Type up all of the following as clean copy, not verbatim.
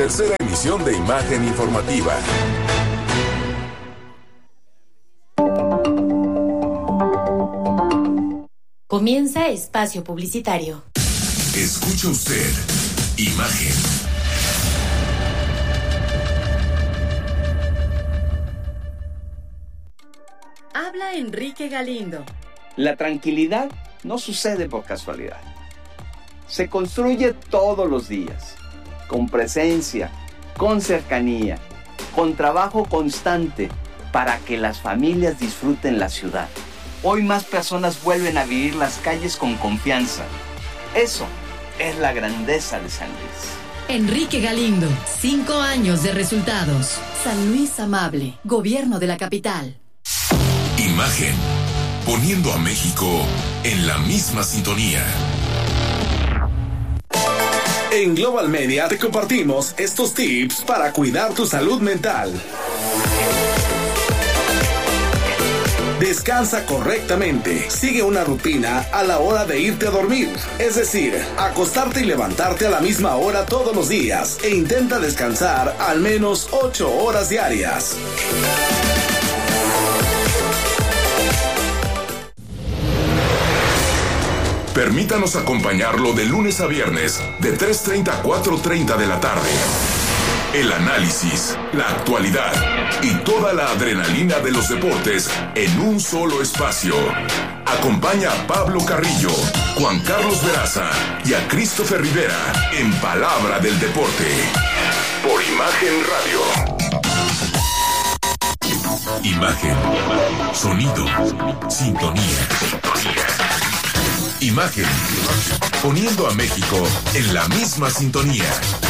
Tercera emisión de Imagen Informativa. Comienza espacio publicitario. Escucha usted Imagen. Habla Enrique Galindo. La tranquilidad no sucede por casualidad. Se construye todos los días, con presencia, con cercanía, con trabajo constante, para que las familias disfruten la ciudad. Hoy más personas vuelven a vivir las calles con confianza. Eso es la grandeza de San Luis. Enrique Galindo, 5 años de resultados. San Luis amable, gobierno de la capital. Imagen, poniendo a México en la misma sintonía. En Global Media te compartimos estos tips para cuidar tu salud mental. Descansa correctamente. Sigue una rutina a la hora de irte a dormir. Es decir, acostarte y levantarte a la misma hora todos los días. E intenta descansar al menos 8 horas diarias. Permítanos acompañarlo de lunes a viernes, de 3:30 a 4:30 de la tarde. El análisis, la actualidad y toda la adrenalina de los deportes en un solo espacio. Acompaña a Pablo Carrillo, Juan Carlos Veraza y a Christopher Rivera en Palabra del Deporte. Por Imagen Radio. Imagen, sonido, sintonía. Imagen, poniendo a México en la misma sintonía.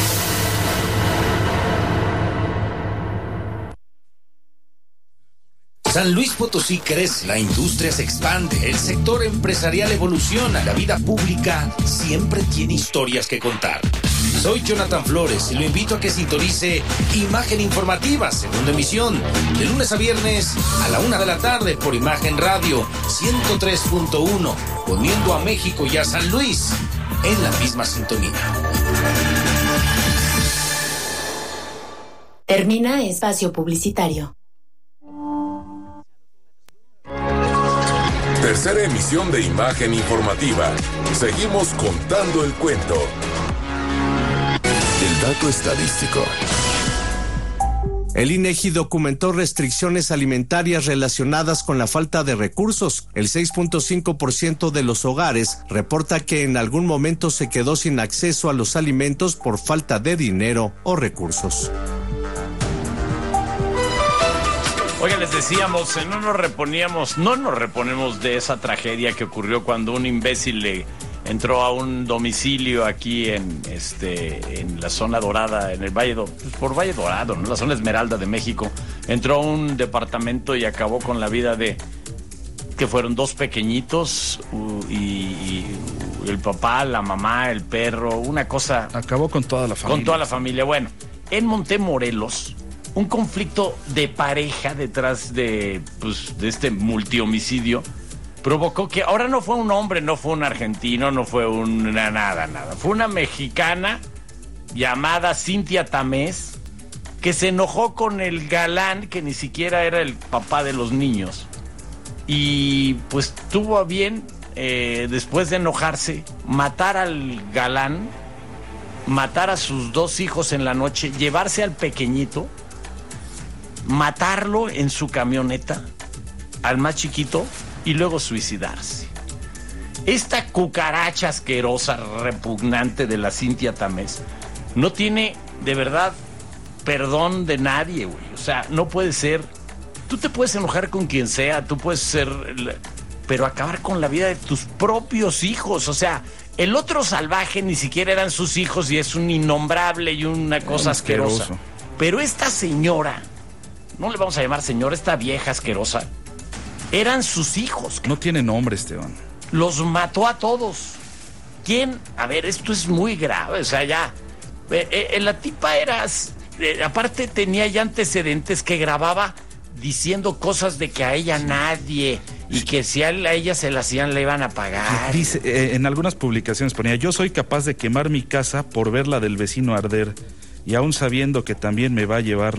San Luis Potosí crece, la industria se expande, el sector empresarial evoluciona, la vida pública siempre tiene historias que contar. Soy Jonathan Flores y lo invito a que sintonice Imagen Informativa, segunda emisión, de lunes a viernes a la 1 de la tarde por Imagen Radio 103.1, poniendo a México y a San Luis en la misma sintonía. Termina espacio publicitario. Tercera emisión de Imagen Informativa. Seguimos contando el cuento. El dato estadístico. El INEGI documentó restricciones alimentarias relacionadas con la falta de recursos. El 6.5% de los hogares reporta que en algún momento se quedó sin acceso a los alimentos por falta de dinero o recursos. Oigan, les decíamos, no nos reponemos de esa tragedia que ocurrió cuando un imbécil le entró a un domicilio aquí en la zona dorada, en el por Valle Dorado, ¿no? La zona Esmeralda de México. Entró a un departamento y acabó con la vida de, que fueron 2 pequeñitos, y el papá, la mamá, el perro, una cosa. Acabó con toda la familia. Con toda la familia. Bueno, en Montemorelos, un conflicto de pareja detrás de este multihomicidio provocó que ahora no fue un hombre, no fue un argentino, no fue nada. Fue una mexicana llamada Cintia Tamés que se enojó con el galán que ni siquiera era el papá de los niños. Y pues tuvo a bien, después de enojarse, matar al galán, matar a sus 2 hijos en la noche, llevarse al pequeñito, matarlo en su camioneta, al más chiquito, y luego suicidarse. Esta cucaracha asquerosa, repugnante de la Cintia Tamés, no tiene, de verdad, perdón de nadie, güey. O sea, no puede ser. Tú te puedes enojar con quien sea, tú puedes ser, pero acabar con la vida de tus propios hijos. O sea, el otro salvaje ni siquiera eran sus hijos y es un innombrable y una cosa asquerosa. Pero esta señora, no le vamos a llamar señora, esta vieja asquerosa, eran sus hijos. No tiene nombre, Esteban. Los mató a todos. ¿Quién? A ver, esto es muy grave. O sea, ya. La tipa era. Aparte, tenía ya antecedentes que grababa diciendo cosas de que a ella nadie. Y que si a ella se la hacían, le iban a pagar. Dice, en algunas publicaciones ponía: yo soy capaz de quemar mi casa por ver la del vecino arder. y aún sabiendo que también me va a llevar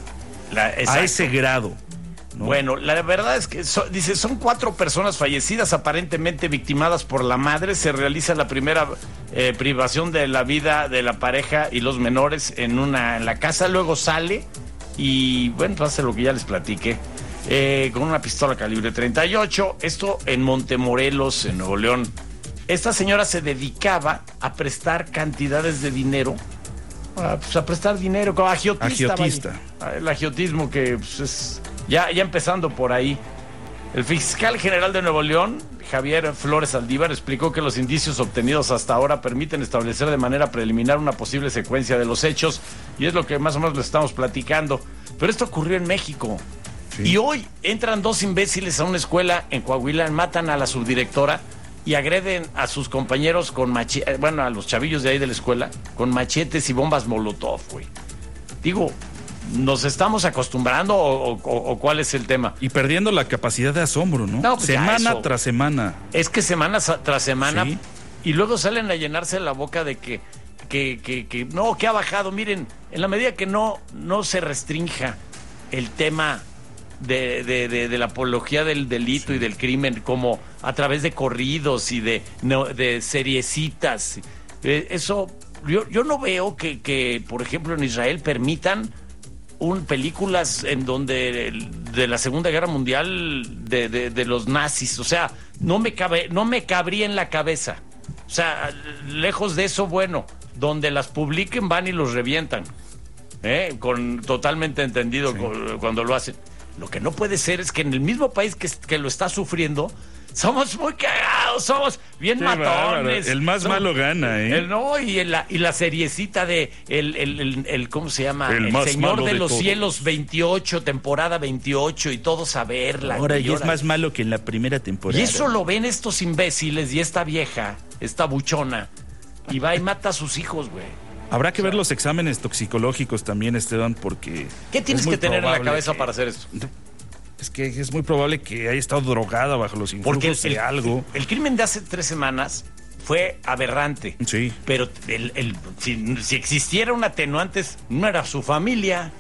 a ese grado, ¿no? Bueno, la verdad es que dice, son 4 personas fallecidas, aparentemente victimadas por la madre. Se realiza la primera privación de la vida de la pareja y los menores en la casa. Luego sale y, bueno, hace lo que ya les platiqué, con una pistola calibre 38. Esto en Montemorelos, en Nuevo León. Esta señora se dedicaba a prestar cantidades de dinero, a prestar dinero, como agiotista. El agiotismo, que pues, es ya empezando por ahí. El fiscal general de Nuevo León, Javier Flores Aldívar, explicó que los indicios obtenidos hasta ahora permiten establecer de manera preliminar una posible secuencia de los hechos, y es lo que más o menos le estamos platicando. Pero esto ocurrió en México. Sí. Y hoy entran 2 imbéciles a una escuela en Coahuila, matan a la subdirectora y agreden a sus compañeros con machetes, bueno, a los chavillos de ahí de la escuela, con machetes y bombas Molotov, güey. Digo, ¿nos estamos acostumbrando o cuál es el tema? Y perdiendo la capacidad de asombro, ¿no? No, pues semana tras semana. Es que semana tras semana, ¿sí? Y luego salen a llenarse la boca de que no, que ha bajado. Miren, en la medida que no se restrinja el tema de la apología del delito, sí, y del crimen, como a través de corridos y de seriecitas, eso yo no veo que por ejemplo en Israel permitan películas en donde de la Segunda Guerra Mundial de los nazis. O sea, no me cabría en la cabeza. O sea, lejos de eso, bueno, donde las publiquen van y los revientan, con totalmente entendido, sí, cuando lo hacen. Lo que no puede ser es que en el mismo país que lo está sufriendo, somos muy cagados, somos bien matones. El más malo gana, y la seriecita de el ¿cómo se llama? El Señor de los Cielos 28, temporada 28, y todos a verla. Ahora ya es más malo que en la primera temporada. Y eso lo ven estos imbéciles y esta vieja, esta buchona, y va y mata a sus hijos, güey. Habrá que ver los exámenes toxicológicos también, Esteban, porque... ¿Qué tienes que tener en la cabeza para hacer esto? Es que es muy probable que haya estado drogada bajo los influjos de algo. El crimen de hace 3 semanas fue aberrante. Sí. Pero si existiera un atenuante, no era su familia.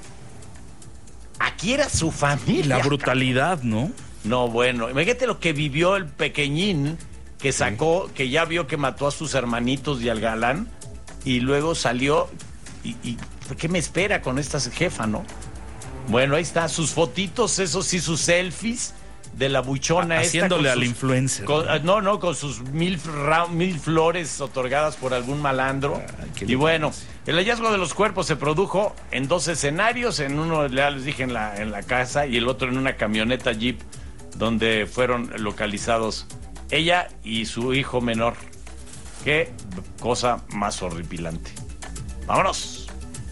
Aquí era su familia. La brutalidad, ¿no? No, bueno, imagínate lo que vivió el pequeñín que sacó, sí, que ya vio que mató a sus hermanitos y al galán, y luego salió y ¿qué me espera con esta jefa, no? Bueno, ahí está, sus fotitos, eso sí, sus selfies de la buchona haciéndole al influencer. Con sus 1000 flores otorgadas por algún malandro. Y bueno, el hallazgo de los cuerpos se produjo en 2 escenarios, en uno, ya les dije, en la casa, y el otro en una camioneta Jeep, donde fueron localizados ella y su hijo menor. Qué cosa más horripilante. ¡Vámonos!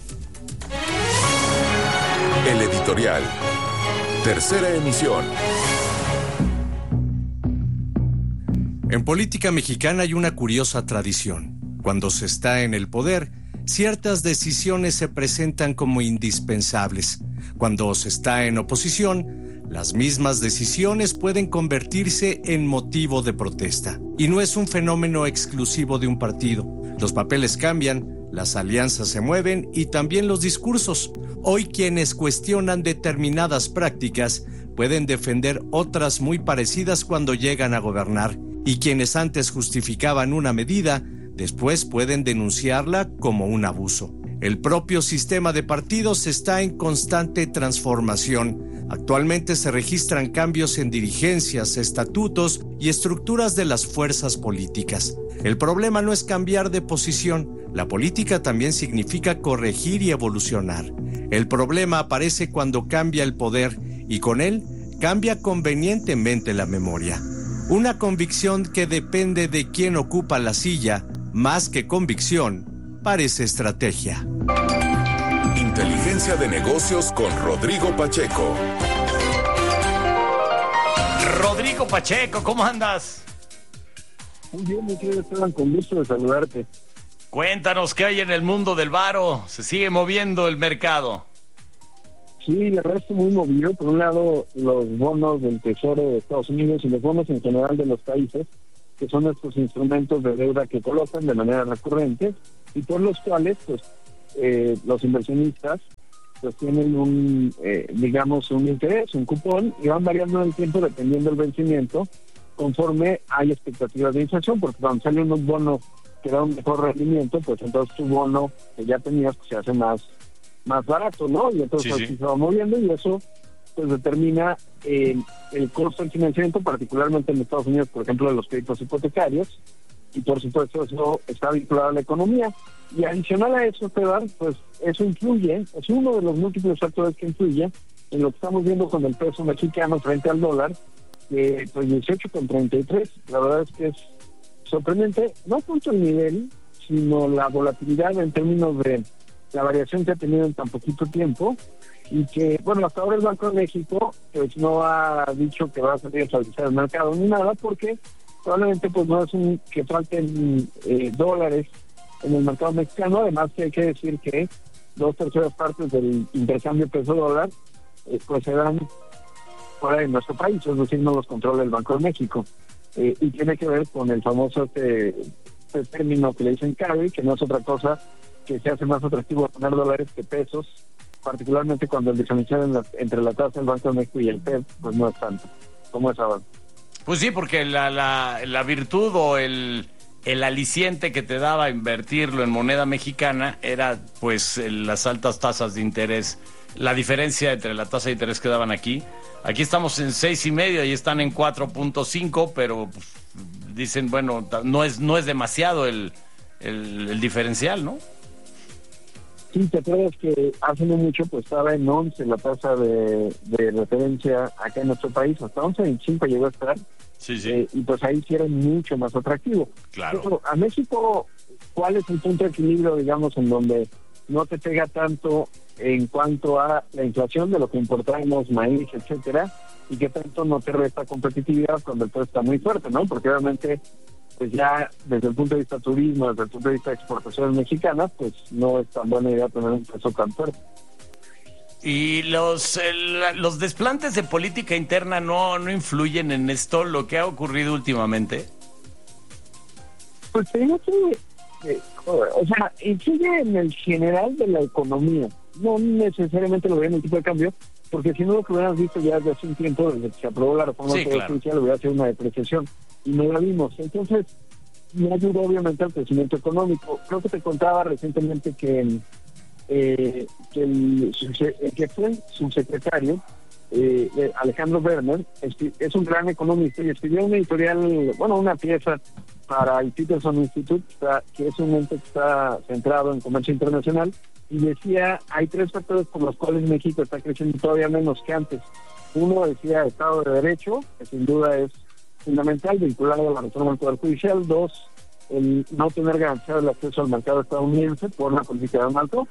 El editorial. Tercera emisión. En política mexicana hay una curiosa tradición. Cuando se está en el poder, ciertas decisiones se presentan como indispensables. Cuando se está en oposición, las mismas decisiones pueden convertirse en motivo de protesta. Y no es un fenómeno exclusivo de un partido. Los papeles cambian, las alianzas se mueven y también los discursos. Hoy quienes cuestionan determinadas prácticas pueden defender otras muy parecidas cuando llegan a gobernar. Y quienes antes justificaban una medida, después pueden denunciarla como un abuso. El propio sistema de partidos está en constante transformación. Actualmente se registran cambios en dirigencias, estatutos y estructuras de las fuerzas políticas. El problema no es cambiar de posición. La política también significa corregir y evolucionar. El problema aparece cuando cambia el poder y con él cambia convenientemente la memoria. Una convicción que depende de quién ocupa la silla, más que convicción, parece estrategia. Inteligencia de negocios con Rodrigo Pacheco. Rodrigo Pacheco, ¿cómo andas? Muy bien, mi querido Esteban, con gusto de saludarte. Cuéntanos qué hay en el mundo del varo. ¿Se sigue moviendo el mercado? Sí, la verdad es muy movido. Por un lado, los bonos del Tesoro de Estados Unidos y los bonos en general de los países, que son estos instrumentos de deuda que colocan de manera recurrente y por los cuales pues los inversionistas pues tienen un interés, un cupón, y van variando en el tiempo dependiendo del vencimiento, conforme hay expectativas de inflación, porque cuando salen unos bonos que dan un mejor rendimiento, pues entonces tu bono que ya tenías pues, se hace más barato, ¿no? Y entonces así se va moviendo, y eso pues determina el costo del financiamiento, particularmente en Estados Unidos, por ejemplo, de los créditos hipotecarios, y por supuesto eso está vinculado a la economía. Y adicional a eso, Esteban, pues eso influye, es uno de los múltiples factores que influye en lo que estamos viendo con el peso mexicano frente al dólar, que pues 18,33, la verdad es que es sorprendente, no tanto el nivel, sino la volatilidad en términos de la variación que ha tenido en tan poquito tiempo, y que, bueno, hasta ahora el Banco de México pues no ha dicho que va a salir a estabilizar el mercado ni nada, porque probablemente pues no es que falten dólares en el mercado mexicano. Además que hay que decir que 2/3 partes del intercambio peso-dólar pues se dan fuera de nuestro país, es decir, no los controla el Banco de México, y tiene que ver con el famoso este término que le dicen carry, que no es otra cosa que se hace más atractivo poner dólares que pesos, particularmente cuando el diferencial entre la tasa del Banco de México y el PED pues no es tanto como es ahora. Pues sí, porque la virtud o el aliciente que te daba invertirlo en moneda mexicana era pues las altas tasas de interés, la diferencia entre la tasa de interés que daban aquí. Aquí estamos en 6.5 y están en 4.5, pero pues, dicen, bueno, no es demasiado el diferencial, ¿no? Sí, te acuerdas que hace no mucho pues estaba en 11 la tasa de referencia acá en nuestro país, hasta 11.25 llegó a estar. Sí. Y pues ahí sí era mucho más atractivo. Claro. Pero a México, ¿cuál es el punto de equilibrio, digamos, en donde no te pega tanto en cuanto a la inflación de lo que importamos, maíz, etcétera, y que tanto no te resta competitividad cuando el peso está muy fuerte, ¿no? Porque obviamente pues ya desde el punto de vista turismo, desde el punto de vista de exportaciones mexicanas, pues no es tan buena idea tener un peso tan fuerte. ¿Y los desplantes de política interna no influyen en esto, lo que ha ocurrido últimamente? Pues te digo que, influye en el general de la economía. No necesariamente lo veo en el tipo de cambio, porque si no lo que hubiéramos visto ya desde hace un tiempo, desde que se aprobó la reforma judicial, hubiera sido una depreciación, y no la vimos. Entonces, no ayudó obviamente al crecimiento económico. Creo que te contaba recientemente que el que fue subsecretario, Alejandro Werner, es un gran economista y escribió una editorial, una pieza para el Peterson Institute, que es un ente que está centrado en comercio internacional, y decía, hay 3 factores por los cuales México está creciendo todavía menos que antes. Uno, decía, Estado de Derecho, que sin duda es fundamental, vinculado a la reforma del Poder Judicial. 2, el no tener garantizado el acceso al mercado estadounidense por una política de Donald Trump.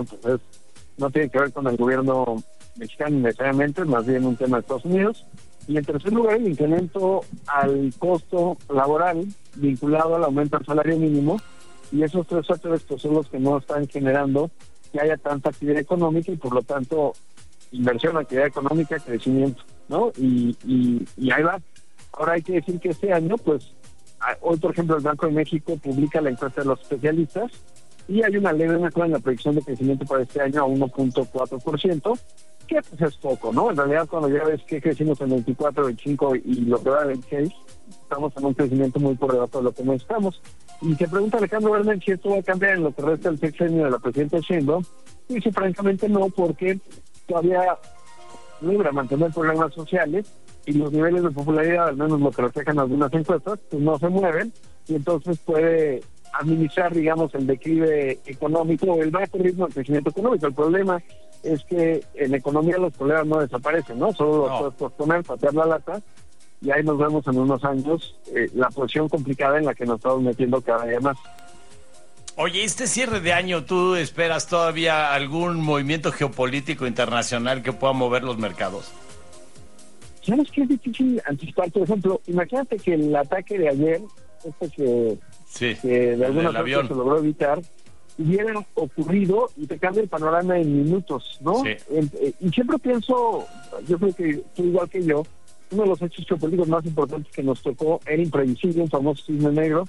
No tiene que ver con el gobierno mexicano necesariamente, es más bien un tema de Estados Unidos. Y en tercer lugar, el incremento al costo laboral vinculado al aumento del salario mínimo, y esos 3 factores pues, son los que no están generando que haya tanta actividad económica y por lo tanto inversión, actividad económica, crecimiento, ¿no? Y ahí va. Ahora hay que decir que este año, pues, hoy por ejemplo el Banco de México publica la encuesta de los especialistas y hay una leve mejora en la predicción de crecimiento para este año a 1.4%, que pues es poco, ¿no? En realidad cuando ya ves que crecimos en 24, 25 y lo que va a 26, estamos en un crecimiento muy por debajo de lo que necesitamos. Y se pregunta Alejandro Werner si esto va a cambiar en lo que resta del sexenio de la presidenta Sheinbaum. Y dice francamente no, porque todavía logra mantener programas sociales y los niveles de popularidad, al menos lo que reflejan algunas encuestas, pues no se mueven, y entonces puede administrar, digamos, el declive económico o el bajo ritmo del crecimiento económico. El problema es que en economía los problemas no desaparecen, ¿no? Solo los puedes posponer, patear la lata, y ahí nos vemos en unos años la posición complicada en la que nos estamos metiendo cada día más. Oye, este cierre de año, ¿tú esperas todavía algún movimiento geopolítico internacional que pueda mover los mercados? ¿Sabes qué es difícil anticipar? Por ejemplo, imagínate que el ataque de ayer, que de alguna forma se logró evitar, hubiera ocurrido y te cambia el panorama en minutos, ¿no? Sí. Y siempre pienso, yo creo que tú igual que yo, uno de los hechos geopolíticos más importantes que nos tocó era imprevisible, un famoso cisne negro,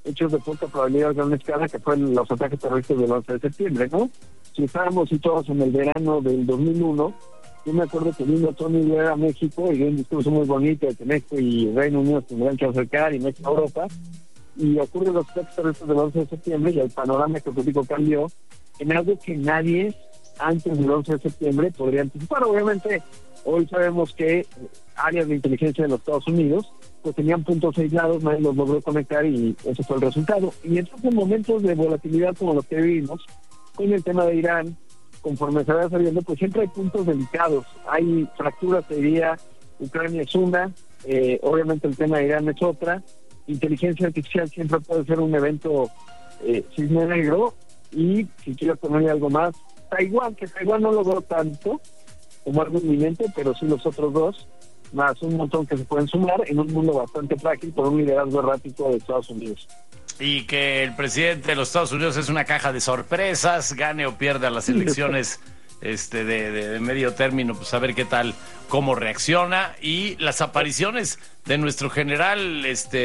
hechos de poca probabilidad a gran escala, que fueron los ataques terroristas del 11 de septiembre, ¿no? Si estábamos situados en el verano del 2001, yo me acuerdo que vino Tony Blair a México y dio un discurso muy bonito de que México y Reino Unido tendrán que acercar y México a Europa, y ocurren los ataques terroristas del 11 de septiembre y el panorama geopolítico cambió en algo que nadie antes del 11 de septiembre podría anticipar. Obviamente, hoy sabemos que áreas de inteligencia de los Estados Unidos pues tenían puntos aislados, nadie los logró conectar y ese fue el resultado. Y entonces en momentos de volatilidad como los que vivimos, con el tema de Irán, conforme se va sabiendo, pues siempre hay puntos delicados, hay fracturas, te diría, Ucrania es una, obviamente el tema de Irán es otra, inteligencia artificial siempre puede ser un evento cisne negro, y si quiero ponerle algo más, Taiwán, que Taiwán no logró tanto como algo inminente, pero sí los otros dos, más un montón que se pueden sumar en un mundo bastante frágil por un liderazgo errático de Estados Unidos. Y que el presidente de los Estados Unidos es una caja de sorpresas, gane o pierda las elecciones de medio término, pues a ver qué tal, cómo reacciona. Y las apariciones de nuestro general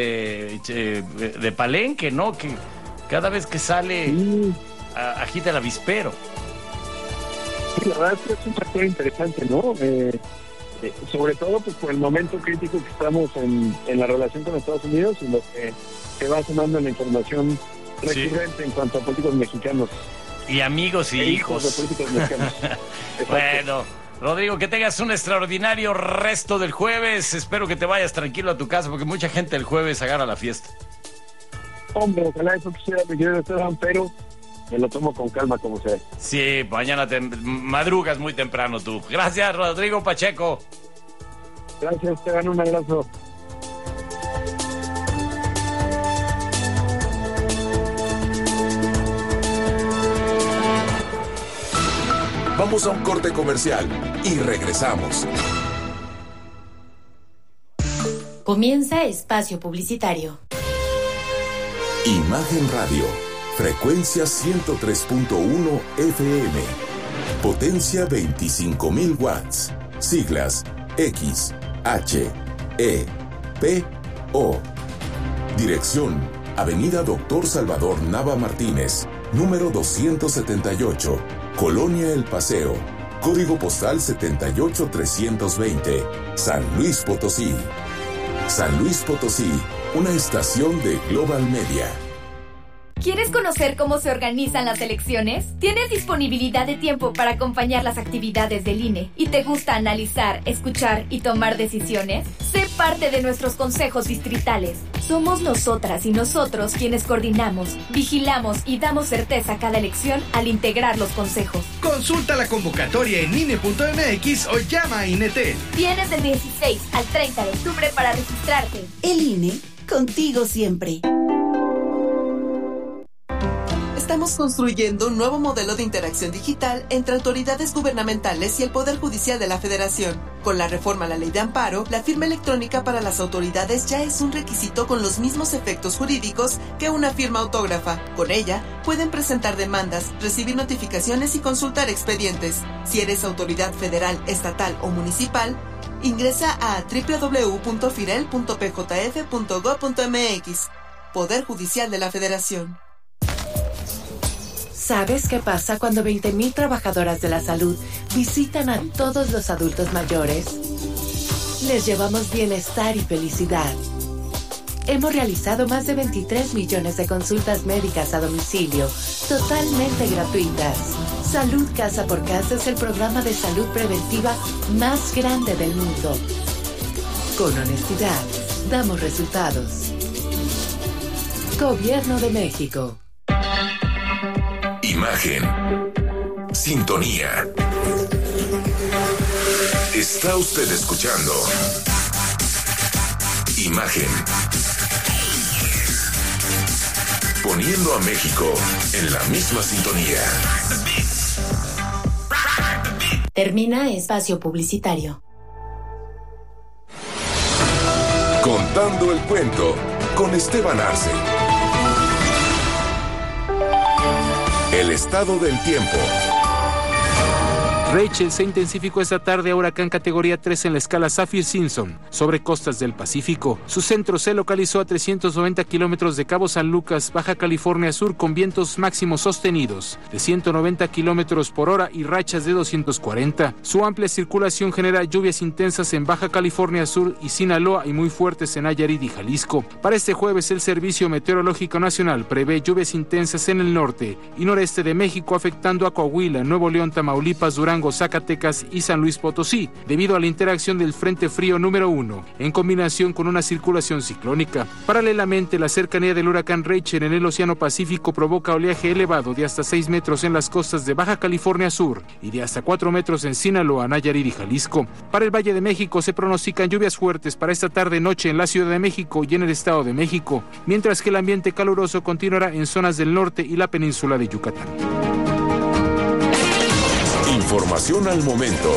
de Palenque, ¿no? Que cada vez que sale agita el avispero. Sí, la verdad es que es un factor interesante, ¿no? Sobre todo pues por el momento crítico que estamos en la relación con Estados Unidos y lo que se va sumando en la información recurrente en cuanto a políticos mexicanos. Y amigos y hijos de políticos mexicanos. Bueno, Rodrigo, que tengas un extraordinario resto del jueves. Espero que te vayas tranquilo a tu casa porque mucha gente el jueves agarra la fiesta. Hombre, ojalá eso quisiera, mi querido Esteban, pero me lo tomo con calma como sea. Sí, mañana madrugas muy temprano tú. Gracias, Rodrigo Pacheco. Gracias, Esteban, un abrazo. Vamos a un corte comercial y regresamos. Comienza Espacio Publicitario. Imagen Radio, frecuencia 103.1 FM, potencia 25.000 watts, siglas X, H, E, P, O. Dirección, Avenida Doctor Salvador Nava Martínez, número 278, Colonia El Paseo, código postal 78320, San Luis Potosí. San Luis Potosí, una estación de Global Media. ¿Quieres conocer cómo se organizan las elecciones? ¿Tienes disponibilidad de tiempo para acompañar las actividades del INE y te gusta analizar, escuchar y tomar decisiones? Sé parte de nuestros consejos distritales. Somos nosotras y nosotros quienes coordinamos, vigilamos y damos certeza a cada elección al integrar los consejos. Consulta la convocatoria en INE.mx o llama a INETEL. Tienes del 16 al 30 de octubre para registrarte. El INE, contigo siempre. Estamos construyendo un nuevo modelo de interacción digital entre autoridades gubernamentales y el Poder Judicial de la Federación. Con la reforma a la Ley de Amparo, la firma electrónica para las autoridades ya es un requisito con los mismos efectos jurídicos que una firma autógrafa. Con ella, pueden presentar demandas, recibir notificaciones y consultar expedientes. Si eres autoridad federal, estatal o municipal, ingresa a www.firel.pjf.gov.mx. Poder Judicial de la Federación. ¿Sabes qué pasa cuando 20,000 trabajadoras de la salud visitan a todos los adultos mayores? Les llevamos bienestar y felicidad. Hemos realizado más de 23 millones de consultas médicas a domicilio, totalmente gratuitas. Salud Casa por Casa es el programa de salud preventiva más grande del mundo. Con honestidad, damos resultados. Gobierno de México. Imagen. Sintonía. Está usted escuchando Imagen. Poniendo a México en la misma sintonía. Termina Espacio Publicitario. Contando el cuento con Esteban Arce. El estado del tiempo. Rachel se intensificó esta tarde a huracán categoría 3 en la escala Saffir-Simpson sobre costas del Pacífico. Su centro se localizó a 390 kilómetros de Cabo San Lucas, Baja California Sur, con vientos máximos sostenidos de 190 kilómetros por hora y rachas de 240. Su amplia circulación genera lluvias intensas en Baja California Sur y Sinaloa y muy fuertes en Nayarit y Jalisco. Para este jueves, el Servicio Meteorológico Nacional prevé lluvias intensas en el norte y noreste de México, afectando a Coahuila, Nuevo León, Tamaulipas, Durango, Zacatecas y San Luis Potosí, debido a la interacción del Frente Frío número 1, en combinación con una circulación ciclónica. Paralelamente, la cercanía del huracán Rachel en el Océano Pacífico provoca oleaje elevado de hasta 6 metros en las costas de Baja California Sur y de hasta 4 metros en Sinaloa, Nayarit y Jalisco. Para el Valle de México se pronostican lluvias fuertes para esta tarde-noche en la Ciudad de México y en el Estado de México, mientras que el ambiente caluroso continuará en zonas del norte y la península de Yucatán. Información al momento.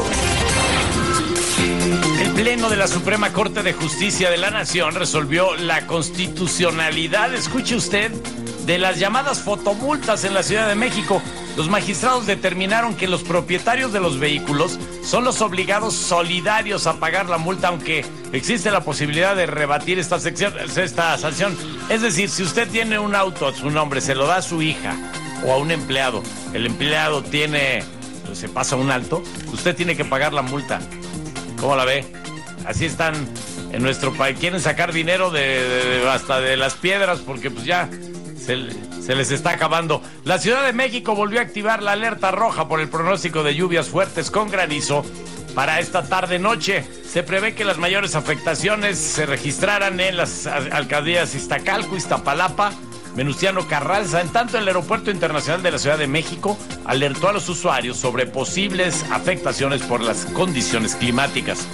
El Pleno de la Suprema Corte de Justicia de la Nación resolvió la constitucionalidad, escuche usted, de las llamadas fotomultas en la Ciudad de México. Los magistrados determinaron que los propietarios de los vehículos son los obligados solidarios a pagar la multa, aunque existe la posibilidad de rebatir esta sanción. Es decir, si usted tiene un auto a su nombre, se lo da a su hija o a un empleado, el empleado se pasa un alto, usted tiene que pagar la multa. ¿Cómo la ve? Así están en nuestro país. Quieren sacar dinero hasta de las piedras porque pues ya se les está acabando. La Ciudad de México volvió a activar la alerta roja por el pronóstico de lluvias fuertes con granizo para esta tarde-noche. Se prevé que las mayores afectaciones se registraran en las alcaldías Iztacalco, Iztapalapa, Venustiano Carranza. En tanto, el Aeropuerto Internacional de la Ciudad de México alertó a los usuarios sobre posibles afectaciones por las condiciones climáticas.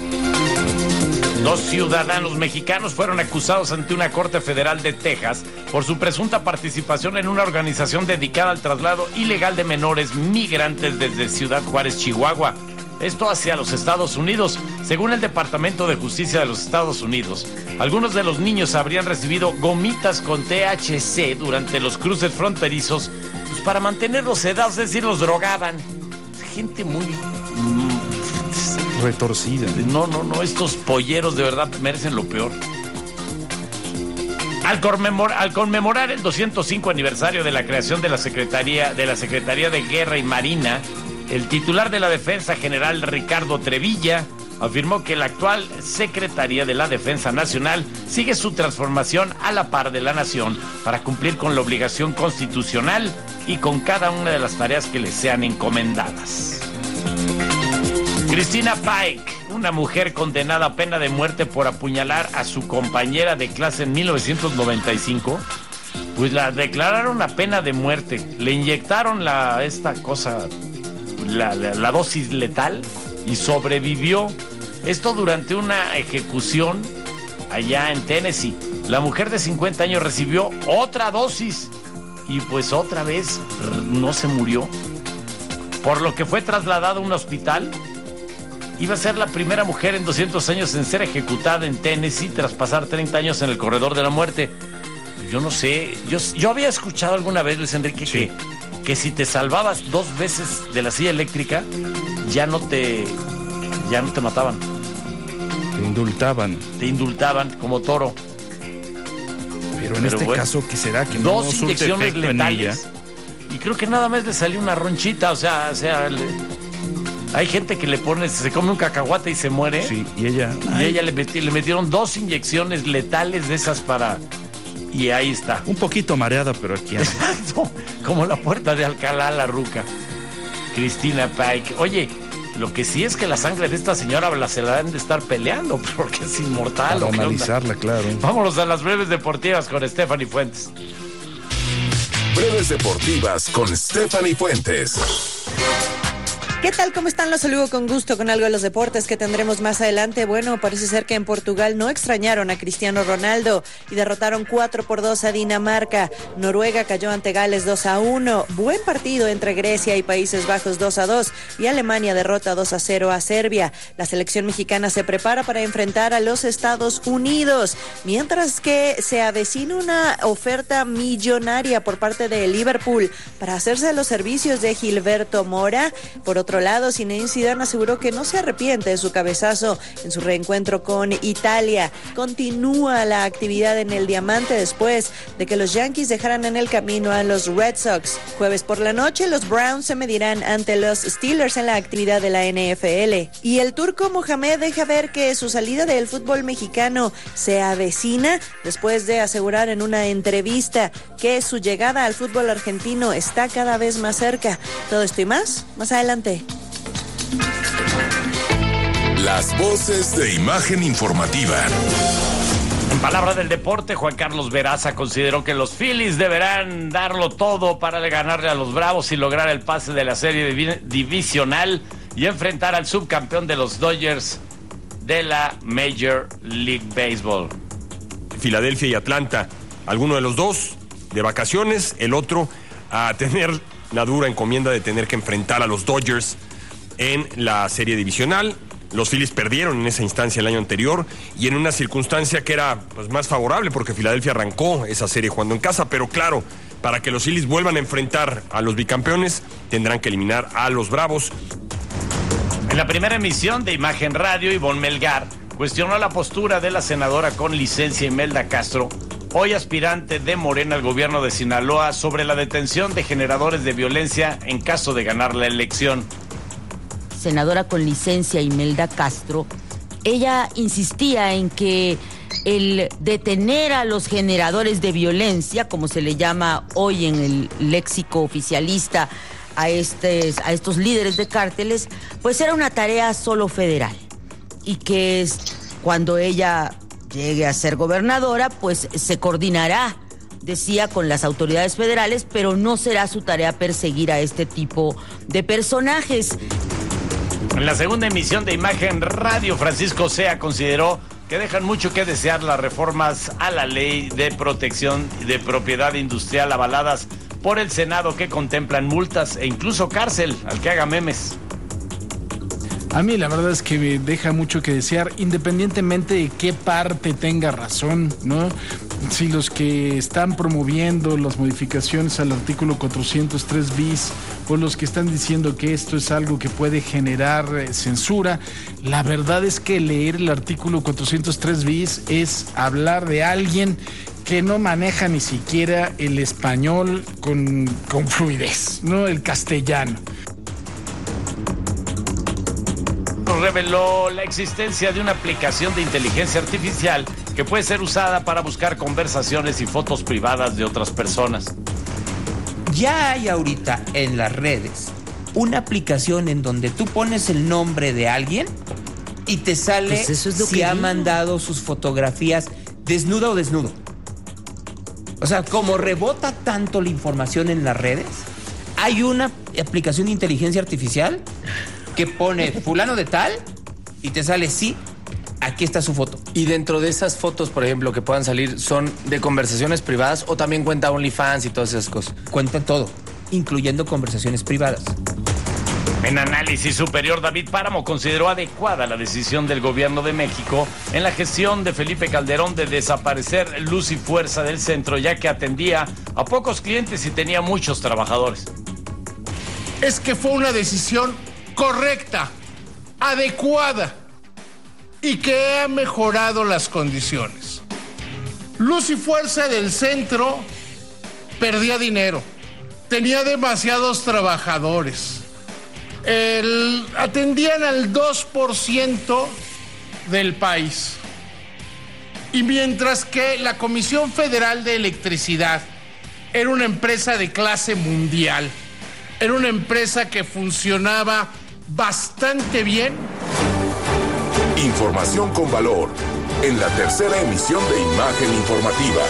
2 ciudadanos mexicanos fueron acusados ante una corte federal de Texas por su presunta participación en una organización dedicada al traslado ilegal de menores migrantes desde Ciudad Juárez, Chihuahua. Esto hacia los Estados Unidos. Según el Departamento de Justicia de los Estados Unidos, algunos de los niños habrían recibido gomitas con THC durante los cruces fronterizos, pues para mantenerlos sedados, es decir, los drogaban. Gente muy retorcida. No, estos polleros de verdad merecen lo peor. Al conmemorar el 205 aniversario de la creación de la Secretaría de Guerra y Marina, el titular de la Defensa General, Ricardo Trevilla, afirmó que la actual Secretaría de la Defensa Nacional sigue su transformación a la par de la nación para cumplir con la obligación constitucional y con cada una de las tareas que le sean encomendadas. Cristina Pike, una mujer condenada a pena de muerte por apuñalar a su compañera de clase en 1995, pues la declararon a pena de muerte. Le inyectaron la dosis letal y sobrevivió. Esto durante una ejecución allá en Tennessee. La mujer de 50 años recibió otra dosis y pues otra vez no se murió, por lo que fue trasladada a un hospital. Iba a ser la primera mujer en 200 años en ser ejecutada en Tennessee tras pasar 30 años en el corredor de la muerte. Yo no sé, yo había escuchado alguna vez, Luis Enrique, sí, que si te salvabas 2 veces de la silla eléctrica, ya no te mataban. Te indultaban como toro. Pero en este caso, ¿qué será? Que no 2 inyecciones letales. Y creo que nada más le salió una ronchita, o sea, hay gente que se come un cacahuate y se muere. Sí, y ella le metieron 2 inyecciones letales de esas y ahí está. Un poquito mareada, pero aquí anda. Exacto, como la puerta de Alcalá la Ruca. Cristina Pike. Oye, lo que sí es que la sangre de esta señora se la han de estar peleando, porque es inmortal. Para analizarla, claro. Vámonos a las breves deportivas con Stephanie Fuentes. Breves deportivas con Stephanie Fuentes. ¿Qué tal? ¿Cómo están? Los saludo con gusto con algo de los deportes que tendremos más adelante. Bueno, parece ser que en Portugal no extrañaron a Cristiano Ronaldo y derrotaron 4-2 a Dinamarca. Noruega cayó ante Gales 2-1. Buen partido entre Grecia y Países Bajos 2-2 y Alemania derrota 2-0 a Serbia. La selección mexicana se prepara para enfrentar a los Estados Unidos, mientras que se avecina una oferta millonaria por parte de Liverpool para hacerse los servicios de Gilberto Mora. Por otro otro lado, Zinedine Zidane aseguró que no se arrepiente de su cabezazo en su reencuentro con Italia. Continúa la actividad en el Diamante después de que los Yankees dejaran en el camino a los Red Sox. Jueves por la noche, los Browns se medirán ante los Steelers en la actividad de la NFL. Y el turco Mohamed deja ver que su salida del fútbol mexicano se avecina después de asegurar en una entrevista que su llegada al fútbol argentino está cada vez más cerca. Todo esto y más adelante. Las voces de Imagen Informativa. En palabra del deporte, Juan Carlos Veraza consideró que los Phillies deberán darlo todo para ganarle a los Bravos y lograr el pase de la serie divisional y enfrentar al subcampeón de los Dodgers de la Major League Baseball. Filadelfia y Atlanta, alguno de los dos de vacaciones, el otro a tener la dura encomienda de tener que enfrentar a los Dodgers en la serie divisional. Los Phillies perdieron en esa instancia el año anterior y en una circunstancia que era más favorable porque Filadelfia arrancó esa serie jugando en casa, pero claro, para que los Phillies vuelvan a enfrentar a los bicampeones tendrán que eliminar a los Bravos. En la primera emisión de Imagen Radio, Ivonne Melgar cuestionó la postura de la senadora con licencia Imelda Castro, hoy aspirante de Morena al gobierno de Sinaloa, sobre la detención de generadores de violencia en caso de ganar la elección. Senadora con licencia Imelda Castro, ella insistía en que el detener a los generadores de violencia, como se le llama hoy en el léxico oficialista a estos líderes de cárteles, pues era una tarea solo federal, y que cuando ella llegue a ser gobernadora, pues se coordinará, decía, con las autoridades federales, pero no será su tarea perseguir a este tipo de personajes. En la segunda emisión de Imagen Radio, Francisco Sea consideró que dejan mucho que desear las reformas a la ley de protección de propiedad industrial avaladas por el Senado, que contemplan multas e incluso cárcel al que haga memes. A mí la verdad es que me deja mucho que desear, independientemente de qué parte tenga razón, ¿no? Si los que están promoviendo las modificaciones al artículo 403 bis o los que están diciendo que esto es algo que puede generar censura, la verdad es que leer el artículo 403 bis es hablar de alguien que no maneja ni siquiera el español con fluidez, ¿no? El castellano. Reveló la existencia de una aplicación de inteligencia artificial que puede ser usada para buscar conversaciones y fotos privadas de otras personas. Ya hay ahorita en las redes una aplicación en donde tú pones el nombre de alguien y te sale pues si ha mandado sus fotografías desnuda o desnudo. O sea, como rebota tanto la información en las redes, hay una aplicación de inteligencia artificial que pone fulano de tal y te sale sí, aquí está su foto. Y dentro de esas fotos, por ejemplo, que puedan salir, ¿son de conversaciones privadas o también cuenta OnlyFans y todas esas cosas? Cuenta todo, incluyendo conversaciones privadas. En análisis superior, David Páramo consideró adecuada la decisión del gobierno de México en la gestión de Felipe Calderón de desaparecer Luz y Fuerza del centro, ya que atendía a pocos clientes y tenía muchos trabajadores. Es que fue una decisión correcta, adecuada y que ha mejorado las condiciones. Luz y Fuerza del centro perdía dinero, tenía demasiados trabajadores, atendían al 2% del país, y mientras que la Comisión Federal de Electricidad era una empresa de clase mundial, era una empresa que funcionaba bastante bien. Información con valor en la tercera emisión de Imagen Informativa.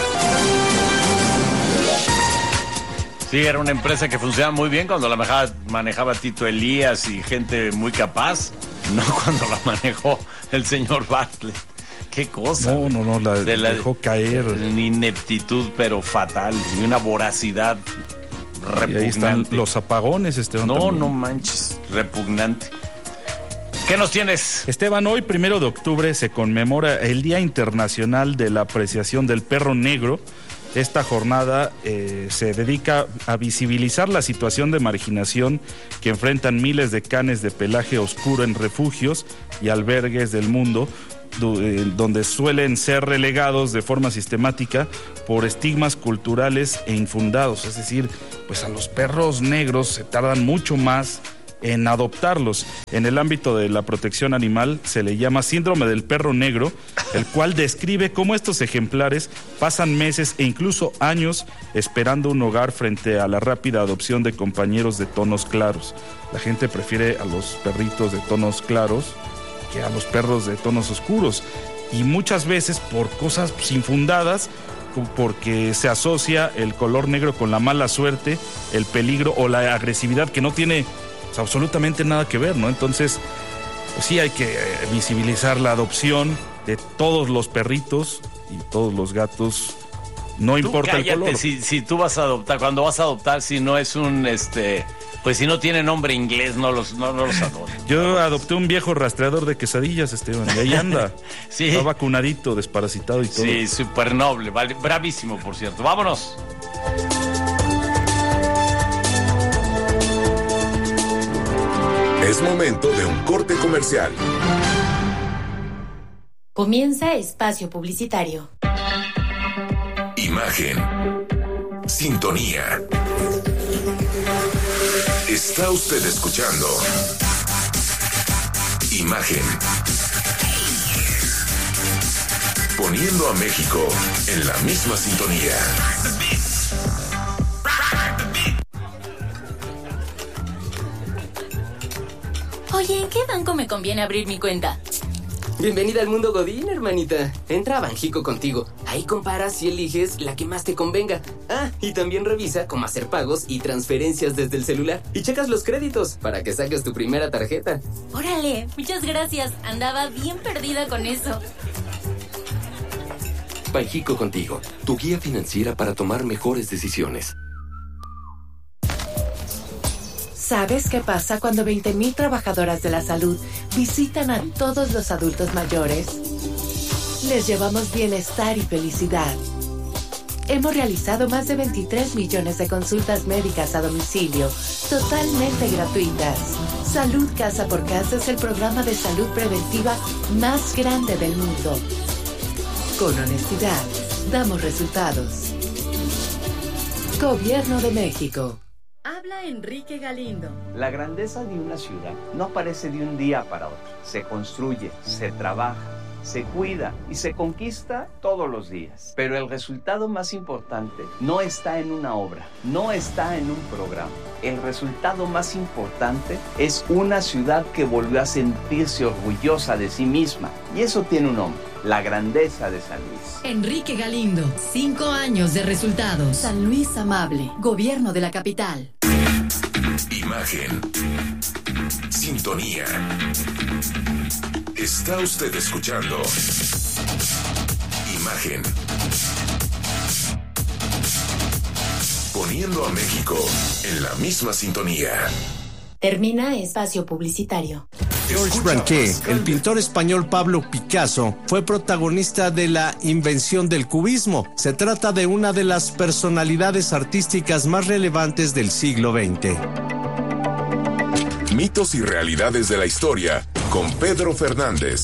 Sí, era una empresa que funcionaba muy bien cuando la manejaba Tito Elías y gente muy capaz, no cuando la manejó el señor Bartlett. Qué cosa. No, la dejó caer. Una ineptitud pero fatal y una voracidad repugnante. Y ahí están los apagones, Esteban. No manches, repugnante. ¿Qué nos tienes? Esteban, hoy 1 de octubre se conmemora el Día Internacional de la Apreciación del Perro Negro, esta jornada se dedica a visibilizar la situación de marginación que enfrentan miles de canes de pelaje oscuro en refugios y albergues del mundo, donde suelen ser relegados de forma sistemática por estigmas culturales e infundados. Es decir, pues a los perros negros se tardan mucho más en adoptarlos. En el ámbito de la protección animal se le llama síndrome del perro negro, el cual describe cómo estos ejemplares pasan meses e incluso años esperando un hogar frente a la rápida adopción de compañeros de tonos claros. La gente prefiere a los perritos de tonos claros que a los perros de tonos oscuros, y muchas veces por cosas infundadas, porque se asocia el color negro con la mala suerte, el peligro o la agresividad, que no tiene absolutamente nada que ver, ¿no? Entonces, pues sí hay que visibilizar la adopción de todos los perritos y todos los gatos, no importa el color. Si tú vas a adoptar, cuando vas a adoptar, si no es un pues si no tiene nombre inglés, no los adopto. Yo adopté un viejo rastreador de quesadillas, Esteban, y ahí anda. Sí. Está vacunadito, desparasitado y todo. Sí, súper noble, vale, bravísimo, por cierto. Vámonos. Es momento de un corte comercial. Comienza Espacio Publicitario. Imagen. Sintonía. Está usted escuchando Imagen. Poniendo a México en la misma sintonía. Oye, ¿en qué banco me conviene abrir mi cuenta? Bienvenida al mundo Godín, hermanita. Entra a Banjico Contigo. Ahí comparas y eliges la que más te convenga. Ah, y también revisa cómo hacer pagos y transferencias desde el celular. Y checas los créditos para que saques tu primera tarjeta. Órale, muchas gracias. Andaba bien perdida con eso. Banjico Contigo, tu guía financiera para tomar mejores decisiones. ¿Sabes qué pasa cuando 20,000 trabajadoras de la salud visitan a todos los adultos mayores? Les llevamos bienestar y felicidad. Hemos realizado más de 23 millones de consultas médicas a domicilio, totalmente gratuitas. Salud Casa por Casa es el programa de salud preventiva más grande del mundo. Con honestidad, damos resultados. Gobierno de México. Habla Enrique Galindo. La grandeza de una ciudad no aparece de un día para otro. Se construye, se trabaja, se cuida y se conquista todos los días. Pero el resultado más importante no está en una obra, no está en un programa. El resultado más importante es una ciudad que volvió a sentirse orgullosa de sí misma. Y eso tiene un nombre: la grandeza de San Luis. Enrique Galindo, 5 años de resultados. San Luis Amable, Gobierno de la Capital. Imagen. Sintonía. Está usted escuchando Imagen. Poniendo a México en la misma sintonía. Termina Espacio Publicitario. Georges Braque, el pintor español Pablo Picasso, fue protagonista de la invención del cubismo. Se trata de una de las personalidades artísticas más relevantes del siglo XX. Mitos y realidades de la historia con Pedro Fernández.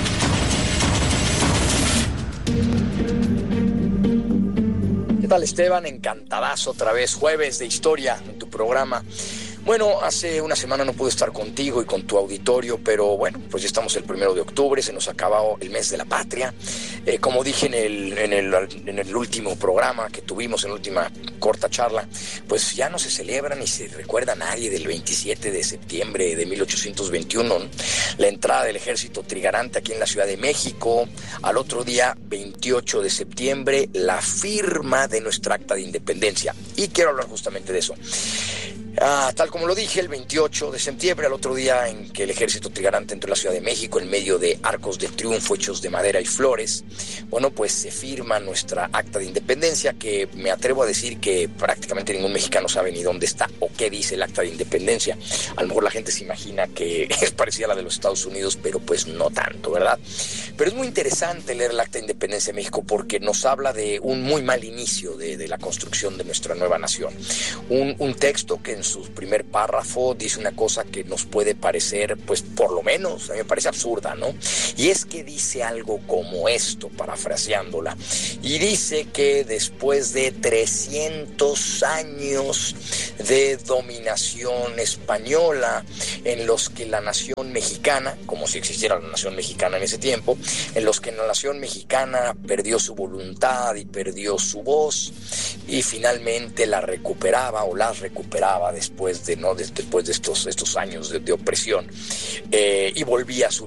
¿Qué tal, Esteban? Encantadazo otra vez, jueves de historia en tu programa. Bueno, hace una semana no pude estar contigo y con tu auditorio, pero bueno, pues ya estamos el 1 de octubre, se nos acabó el mes de la patria. Como dije en el último programa que tuvimos, en la última corta charla, pues ya no se celebra ni se recuerda a nadie del 27 de septiembre de 1821, ¿no? La entrada del ejército trigarante aquí en la Ciudad de México. Al otro día, 28 de septiembre, la firma de nuestra acta de independencia. Y quiero hablar justamente de eso. Tal como lo dije, el 28 de septiembre, al otro día en que el ejército trigarante entró en la Ciudad de México en medio de arcos de triunfo hechos de madera y flores, bueno, pues se firma nuestra acta de independencia, que me atrevo a decir que prácticamente ningún mexicano sabe ni dónde está o qué dice el acta de independencia. A lo mejor la gente se imagina que es parecida a la de los Estados Unidos, pero pues no tanto, ¿verdad? Pero es muy interesante leer el acta de independencia de México porque nos habla de un muy mal inicio de la construcción de nuestra nueva nación. Un texto que en su primer párrafo dice una cosa que nos puede parecer, pues por lo menos, a mí me parece absurda, ¿no? Y es que dice algo como esto, parafraseándola, y dice que después de 300 años de dominación española, en los que la nación mexicana, como si existiera la nación mexicana en ese tiempo, en los que la nación mexicana perdió su voluntad y perdió su voz, y finalmente la recuperaba o las recuperaba después de estos años de opresión, y volvía a su